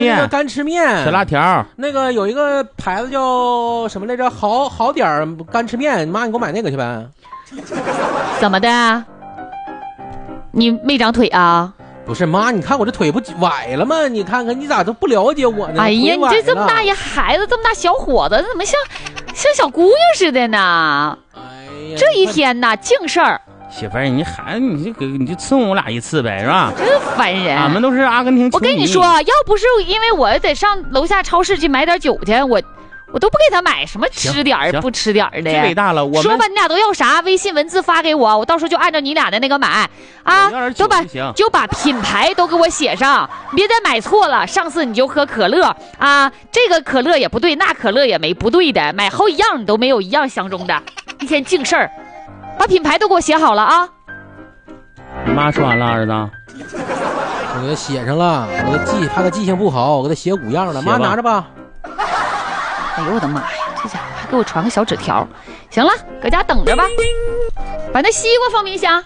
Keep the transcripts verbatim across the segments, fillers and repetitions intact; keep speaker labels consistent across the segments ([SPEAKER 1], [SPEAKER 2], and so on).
[SPEAKER 1] 那个干吃面、
[SPEAKER 2] 小辣条，
[SPEAKER 1] 那个有一个牌子叫什么来着？好好点儿干吃面，妈，你给我买那个去呗。
[SPEAKER 3] 怎么的？你没长腿啊？
[SPEAKER 1] 不是妈，你看我这腿不崴了吗？你看看你咋都不了解我呢？
[SPEAKER 3] 哎呀，你这这么大一孩子，这么大小伙子，怎么像像小姑娘似的呢？
[SPEAKER 1] 哎呀，
[SPEAKER 3] 这一天呐，净事儿。
[SPEAKER 2] 媳妇儿，你孩子你就给你就伺候我俩一次呗，是吧？
[SPEAKER 3] 真烦人。
[SPEAKER 2] 俺们都是阿根廷。
[SPEAKER 3] 我跟你说，要不是因为我得上楼下超市去买点酒去，我我都不给他买什么吃点儿不吃点儿的。
[SPEAKER 2] 太伟大了，我们
[SPEAKER 3] 说吧，你俩都要啥？微信文字发给我，我到时候就按照你俩的那个买啊，都把就把品牌都给我写上，别再买错了。上次你就喝可乐啊，这个可乐也不对，那可乐也没不对的，买好几样你都没有一样相中的，一天净事儿。把品牌都给我写好了啊！
[SPEAKER 2] 你妈说完了，儿子。
[SPEAKER 1] 我给他写上了，我的记怕他记性不好，我给他写五样了。妈拿着吧。
[SPEAKER 3] 哎呦我的妈呀，这家伙还给我传个小纸条。行了，搁家等着吧。把那西瓜放冰箱。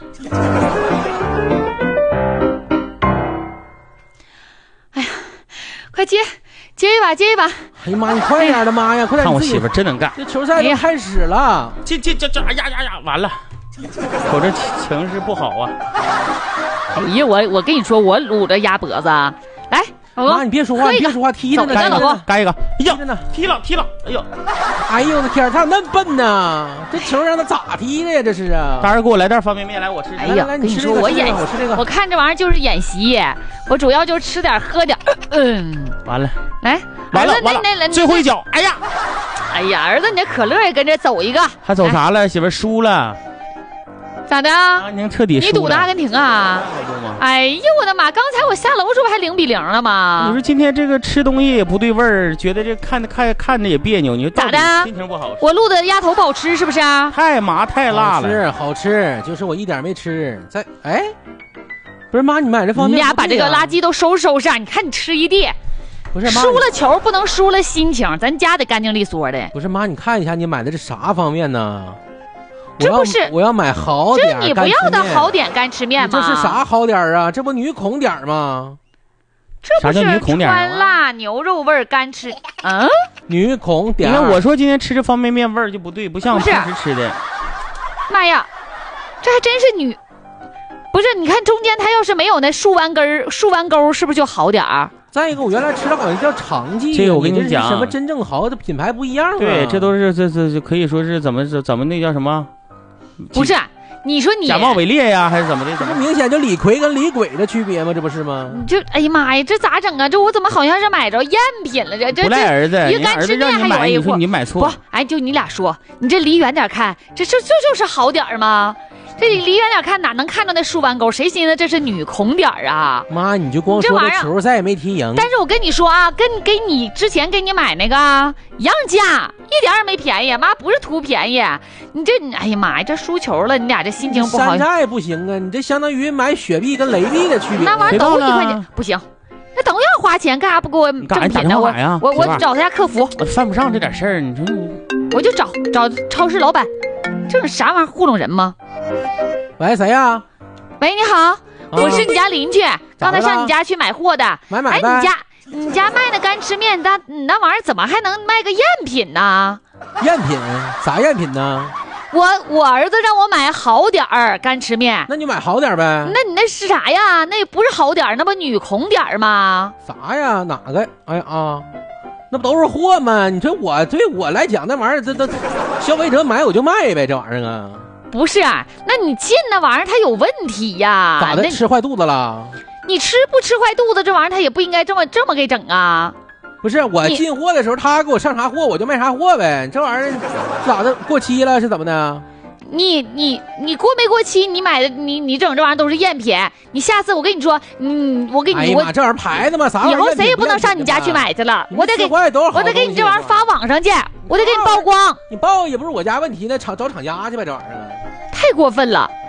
[SPEAKER 3] 哎呀，快接接一把，接一把！
[SPEAKER 1] 哎呀妈，你快点的妈呀，快点！
[SPEAKER 2] 看我媳妇真能干。
[SPEAKER 1] 这球赛都开始了，
[SPEAKER 2] 这这这这哎呀呀呀，完了！我这情绪不好啊。
[SPEAKER 3] 哎呀，我我跟你说，我捂着鸭脖子，来，老公，
[SPEAKER 1] 妈你别说话，你别说话，踢着呢，
[SPEAKER 3] 老公，
[SPEAKER 2] 干一个，
[SPEAKER 1] 踢着呢，
[SPEAKER 2] 踢了踢了，哎呦，
[SPEAKER 1] 哎呦我的天，他咋那么笨呢？这球让他咋踢的呀？这是啊！
[SPEAKER 2] 大儿给我来袋方便面，来我吃。
[SPEAKER 3] 哎呀，跟你说我演，
[SPEAKER 1] 我吃这个，
[SPEAKER 3] 我看这玩意儿就是演习，我主要就是吃点喝点，嗯，
[SPEAKER 2] 完了，
[SPEAKER 3] 来，
[SPEAKER 2] 完了完了，最后一脚，哎呀，
[SPEAKER 3] 哎呀，儿子，你这可乐也跟着走一个，
[SPEAKER 2] 还走啥了？媳妇输了。
[SPEAKER 3] 咋的？
[SPEAKER 2] 阿根廷彻底输了。
[SPEAKER 3] 你赌的阿根廷啊？哎呦我的妈！刚才我下楼时候还零比零了吗？
[SPEAKER 2] 你说今天这个吃东西也不对味儿，觉得这看着看看着也别扭。你说
[SPEAKER 3] 咋的？
[SPEAKER 2] 心情不好。
[SPEAKER 3] 我录的鸭头不好吃是不是啊？
[SPEAKER 2] 太麻太辣了。
[SPEAKER 1] 好吃好吃，就是我一点没吃。再哎，不是妈，你买这方面、啊，
[SPEAKER 3] 你俩把这个垃圾都收拾收拾。你看你吃一地。
[SPEAKER 1] 不是妈，
[SPEAKER 3] 输了球不能输了心情，咱家得干净利索的。
[SPEAKER 1] 不是妈，你看一下你买的是啥方面呢？
[SPEAKER 3] 这不是
[SPEAKER 1] 我要买好点，
[SPEAKER 3] 这你不要的好点干吃面吗？
[SPEAKER 1] 这是啥好点啊？这不女孔点吗？
[SPEAKER 3] 这不是川辣牛肉味干吃？嗯，
[SPEAKER 1] 女孔点。
[SPEAKER 2] 你看我说今天吃这方便面味儿就不对，不像平时吃的。
[SPEAKER 3] 妈呀，这还真是女。不是，你看中间它要是没有那竖弯根、竖弯钩，是不是就好点儿？
[SPEAKER 1] 再一个，我原来吃的好像叫长记，
[SPEAKER 2] 这个我跟你讲，
[SPEAKER 1] 什么真正好的品牌不一样啊？
[SPEAKER 2] 对，这都是这这这可以说是怎么怎么那叫什么？
[SPEAKER 3] 不是，你说你
[SPEAKER 2] 假冒伪劣呀，还是怎么的？
[SPEAKER 1] 这不明显就李逵跟李鬼的区别吗？这不是吗？
[SPEAKER 3] 你就哎呀妈呀，这咋整啊？这我怎么好像是买着赝品了？这这
[SPEAKER 2] 不赖儿子，
[SPEAKER 3] 一个干吃面还有一
[SPEAKER 2] 货，你买错
[SPEAKER 3] 不？哎，就你俩说，你这离远点看，这这这就是好点儿吗？这离远点看哪能看到那竖弯钩？谁寻思这是女孔点儿啊？
[SPEAKER 1] 妈，你就光说这球赛也没踢赢。
[SPEAKER 3] 但是我跟你说啊，跟给你之前给你买那个一样价，一点也没便宜。妈不是图便宜，你这哎呀妈呀，这输球了，你俩这心情不好。
[SPEAKER 1] 山寨不行啊，你这相当于买雪碧跟雷碧的区别。
[SPEAKER 3] 那玩意儿都一块钱，不行。那都要花钱，干啥不给我正品呢？我我我找他家客服，
[SPEAKER 2] 我犯不上这点事儿。你说你，
[SPEAKER 3] 我就找找超市老板，这是啥玩意儿糊弄人吗？
[SPEAKER 1] 喂，谁呀？
[SPEAKER 3] 喂，你好，我是你家邻居，刚才上你家去买货的。
[SPEAKER 1] 买买
[SPEAKER 3] 哎，你家你家卖那干吃面，那你那玩意儿怎么还能卖个赝品呢？
[SPEAKER 1] 赝品？啥赝品呢？
[SPEAKER 3] 我我儿子让我买好点儿干吃面，
[SPEAKER 1] 那你买好点呗。
[SPEAKER 3] 那你那是啥呀？那也不是好点儿，那不女孔点儿吗？
[SPEAKER 1] 啥呀？哪个？哎呀啊！那不都是货吗？你说我对我来讲，那玩意儿这这消费者买我就卖呗，这玩意儿啊。
[SPEAKER 3] 不是，那你进那玩意儿它有问题呀？
[SPEAKER 1] 咋的？吃坏肚子了？
[SPEAKER 3] 你吃不吃坏肚子？这玩意儿它也不应该这么这么给整啊！
[SPEAKER 1] 不是我进货的时候，他给我上啥货我就卖啥货呗。这玩意儿咋的？过期了是怎么的？
[SPEAKER 3] 你你你过没过期？你买的你你整这玩意儿都是赝品。你下次我跟你说，嗯，我给你、
[SPEAKER 1] 哎、
[SPEAKER 3] 我
[SPEAKER 1] 这玩意儿牌子嘛，啥玩意儿？
[SPEAKER 3] 以后谁也不能上你家去买去了。我得给我得给你这玩意儿发网上去，我得给你曝光。
[SPEAKER 1] 你曝也不是我家问题，那厂找厂家去呗，这玩意儿。
[SPEAKER 3] 太过分了。